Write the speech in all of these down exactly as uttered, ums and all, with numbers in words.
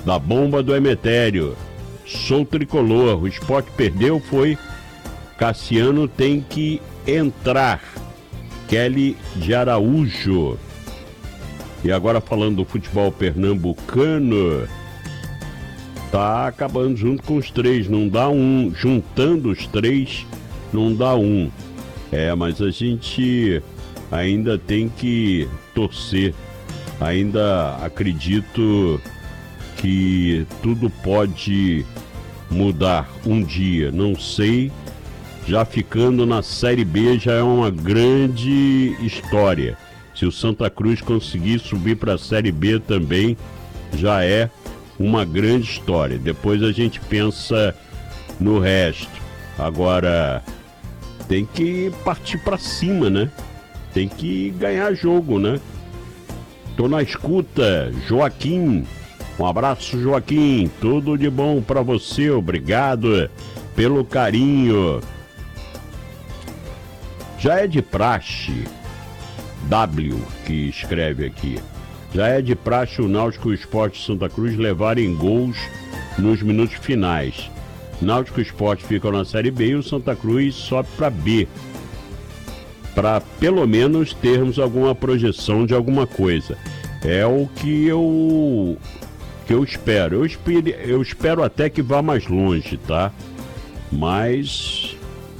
da bomba do Emetério. Sou tricolor, o Sport perdeu, foi Cassiano tem que entrar. Kelly de Araújo. E agora falando do futebol pernambucano, tá acabando junto com os três, não dá um, juntando os três, não dá um. É, mas a gente ainda tem que torcer, ainda acredito que tudo pode mudar um dia, não sei, já ficando na Série B já é uma grande história. Se o Santa Cruz conseguir subir para a Série B também, já é uma grande história. Depois a gente pensa no resto. Agora, tem que partir para cima, né? Tem que ganhar jogo, né? Tô na escuta, Joaquim. Um abraço, Joaquim. Tudo de bom para você. Obrigado pelo carinho. Já é de praxe, W, que escreve aqui. Já é de praxe o Náutico e o Sport Santa Cruz levarem gols nos minutos finais. Náutico e o Sport ficam na Série B e o Santa Cruz sobe para B. Para pelo menos termos alguma projeção de alguma coisa. É o que eu, que eu espero. Eu espero. Eu espero até que vá mais longe, tá? Mas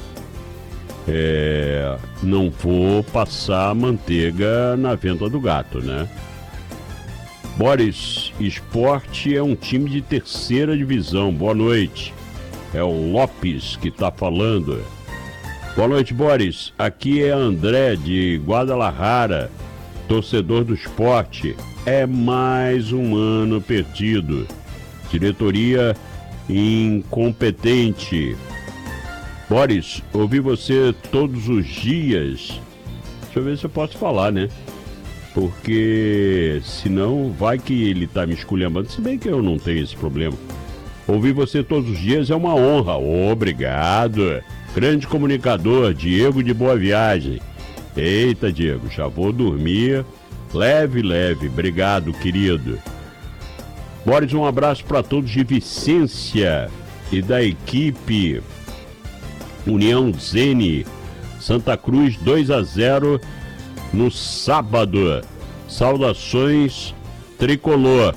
é, não vou passar manteiga na venta do gato, né? Boris, Sport é um time de terceira divisão. Boa noite. É o Lopes que tá falando. Boa noite, Boris. Aqui é André de Guadalajara, torcedor do Sport. É mais um ano perdido. Diretoria incompetente. Boris, ouvi você todos os dias. Deixa eu ver se eu posso falar, né? Porque senão vai que ele tá me esculhambando, se bem que eu não tenho esse problema. Ouvir você todos os dias é uma honra. Obrigado. Grande comunicador, Diego de Boa Viagem. Eita, Diego, já vou dormir. Leve, leve. Obrigado, querido. Boris, um abraço para todos de Vicência e da equipe União Zene. Santa Cruz dois a zero no sábado. Saudações, tricolor.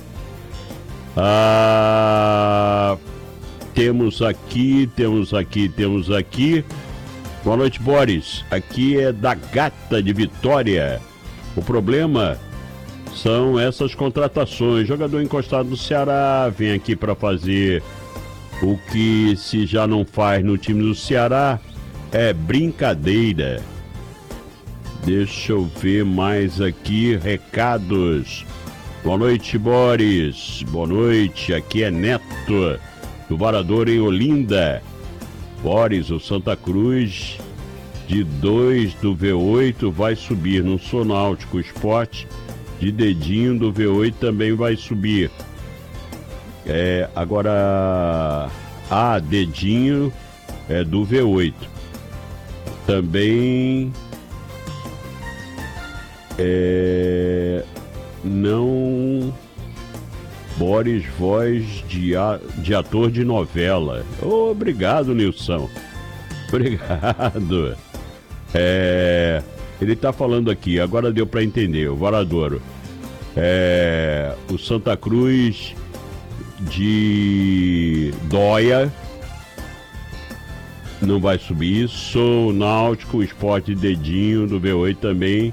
Ah, temos aqui, temos aqui, temos aqui. Boa noite, Boris. Aqui é da Gata de Vitória. O problema são essas contratações. Jogador encostado no Ceará vem aqui para fazer o que se já não faz no time do Ceará. É brincadeira. Deixa eu ver mais aqui, recados. Boa noite, Boris. Boa noite, aqui é Neto, do Varador em Olinda. Boris, o Santa Cruz de dois do V oito vai subir. Não sou Náutico, o Sport de dedinho do V oito também vai subir. É, agora, a dedinho é do V oito. Também é, não Boris, voz de, a, de ator de novela. Oh, obrigado, Nilson. Obrigado. É, ele tá falando aqui, agora deu para entender, o Varadouro. É, o Santa Cruz de Dóia não vai subir. Sou Náutico, Sport de dedinho do V oito também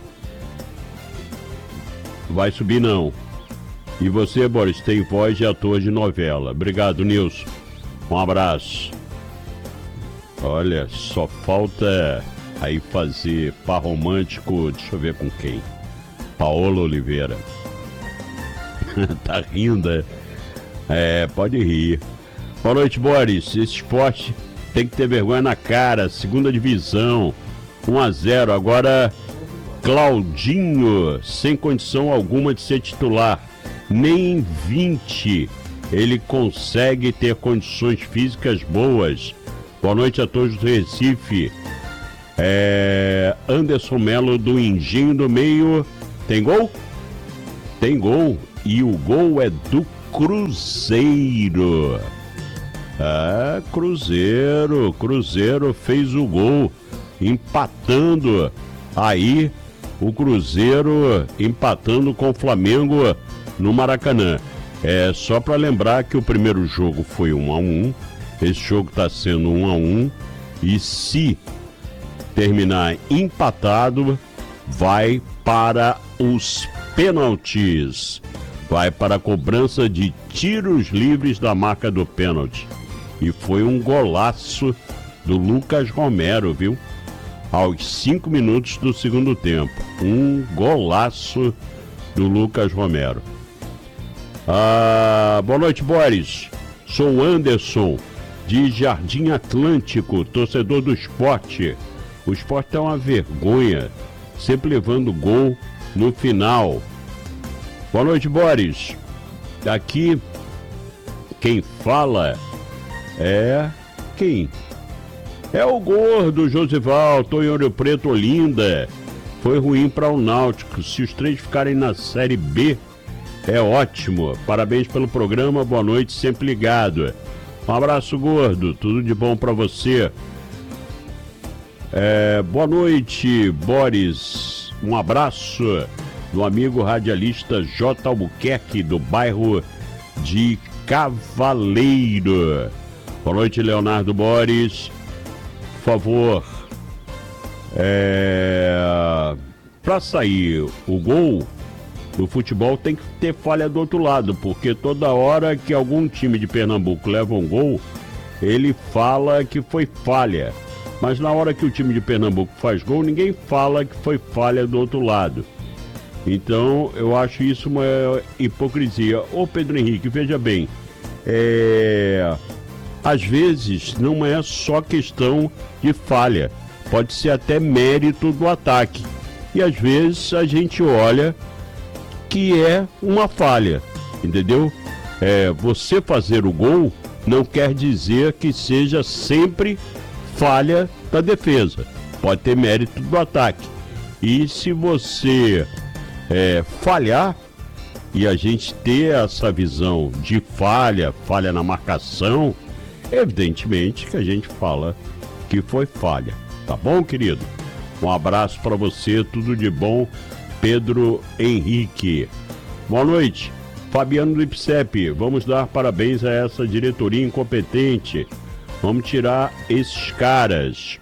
vai subir não. E você, Boris, tem voz de ator de novela. Obrigado, Nilson. Um abraço. Olha, só falta aí fazer par romântico, deixa eu ver com quem. Paola Oliveira. Tá rindo, é? É, pode rir. Boa noite, Boris. Esse esporte tem que ter vergonha na cara. Segunda divisão, um a zero. Agora, Claudinho, sem condição alguma de ser titular. Nem em vinte ele consegue ter condições físicas boas. Boa noite a todos do Recife. É, Anderson Melo do Engenho do Meio. Tem gol? Tem gol. E o gol é do Cruzeiro. É, Cruzeiro, Cruzeiro fez o gol, empatando aí o Cruzeiro, empatando com o Flamengo no Maracanã. É só para lembrar que o primeiro jogo foi um a um, esse jogo está sendo um a um, e se terminar empatado, vai para os pênaltis, vai para a cobrança de tiros livres da marca do pênalti. E foi um golaço do Lucas Romero, viu? Aos cinco minutos do segundo tempo. Um golaço do Lucas Romero. Ah, boa noite, Boris. Sou o Anderson, de Jardim Atlântico, torcedor do Sport. O Sport é uma vergonha, sempre levando gol no final. Boa noite, Boris. Aqui, quem fala é quem? É o gordo Josival, tô em Ouro Preto, Olinda. Foi ruim para o Náutico. Se os três ficarem na Série B, é ótimo. Parabéns pelo programa, boa noite, sempre ligado. Um abraço, gordo, tudo de bom para você. É, boa noite, Boris. Um abraço do amigo radialista J. Albuquerque, do bairro de Cavaleiro. Boa noite, Leonardo Boris. Por favor, é, para sair o gol do futebol tem que ter falha do outro lado, porque toda hora que algum time de Pernambuco leva um gol, ele fala que foi falha. Mas na hora que o time de Pernambuco faz gol, ninguém fala que foi falha do outro lado. Então, eu acho isso uma hipocrisia. Ô Pedro Henrique, veja bem, é... às vezes não é só questão de falha, pode ser até mérito do ataque. E às vezes a gente olha que é uma falha, entendeu? É, você fazer o gol não quer dizer que seja sempre falha da defesa, pode ter mérito do ataque. E se você é, falhar, e a gente ter essa visão de falha, falha na marcação, evidentemente que a gente fala que foi falha, tá bom, querido? Um abraço para você, tudo de bom, Pedro Henrique. Boa noite, Fabiano do I P S E P. Vamos dar parabéns a essa diretoria incompetente. Vamos tirar esses caras.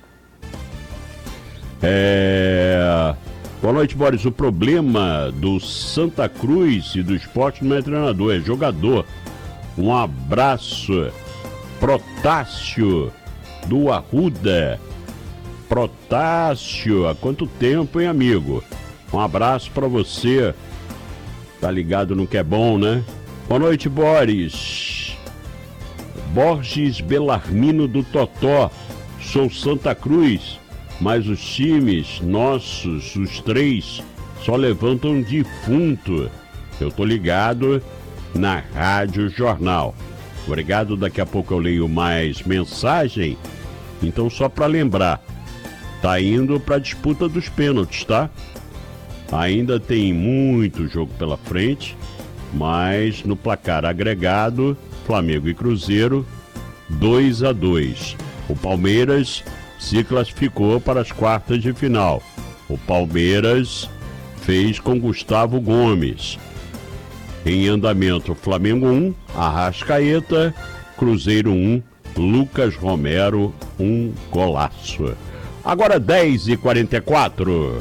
É... Boa noite, Boris. O problema do Santa Cruz e do Sport não é treinador, é jogador. Um abraço. Protássio do Arruda. Protássio, há quanto tempo, hein, amigo? Um abraço pra você. Tá ligado no que é bom, né? Boa noite, Boris. Borges Belarmino do Totó. Sou Santa Cruz, mas os times nossos, os três, só levantam defunto. Eu tô ligado na Rádio Jornal. Obrigado, daqui a pouco eu leio mais mensagem. Então, só para lembrar, tá indo para a disputa dos pênaltis, tá? Ainda tem muito jogo pela frente, mas no placar agregado, Flamengo e Cruzeiro, dois a dois. O Palmeiras se classificou para as quartas de final. O Palmeiras fez com Gustavo Gomes. Em andamento, Flamengo um, Arrascaeta, Cruzeiro um, Lucas Romero, um golaço. Agora dez e quarenta e quatro.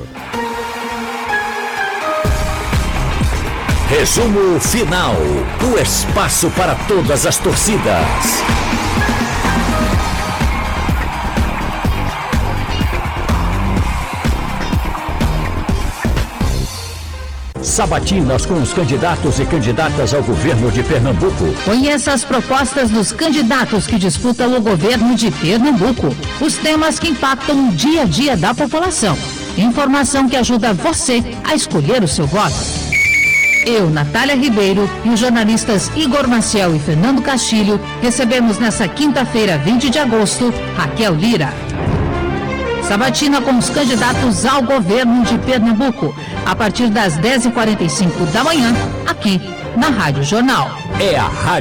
Resumo final. O espaço para todas as torcidas. Sabatinas com os candidatos e candidatas ao governo de Pernambuco. Conheça as propostas dos candidatos que disputam o governo de Pernambuco. Os temas que impactam o dia a dia da população. Informação que ajuda você a escolher o seu voto. Eu, Natália Ribeiro, e os jornalistas Igor Maciel e Fernando Castilho recebemos nesta quinta-feira, vinte de agosto, Raquel Lira. Sabatina com os candidatos ao governo de Pernambuco, a partir das dez e quarenta e cinco da manhã, aqui na Rádio Jornal. É a Rádio